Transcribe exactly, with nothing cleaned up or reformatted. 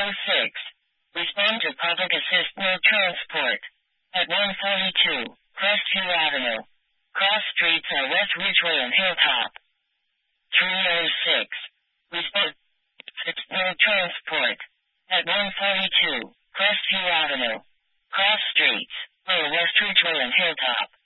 oh six. Respond to public assist no transport. At one forty-two, Crestview Avenue. Cross streets are West Ridgeway and Hilltop. three oh six. Respond to no transport. At one forty-two, Crestview Avenue. Cross streets are West Ridgeway and Hilltop.